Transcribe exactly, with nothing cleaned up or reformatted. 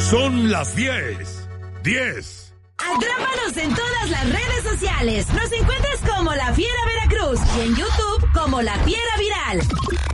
Son las diez. diez. Atrápanos en todas las redes sociales. Nos encuentras como La Fiera Veracruz y en YouTube como La Fiera Viral.